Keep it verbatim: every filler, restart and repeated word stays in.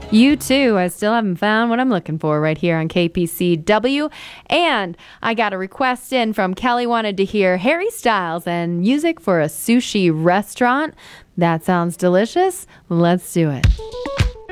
You too. I still haven't found what I'm looking for right here on K P C W. And I got a request in from Kelly, wanted to hear Harry Styles and music for a sushi restaurant. That sounds delicious. Let's do it.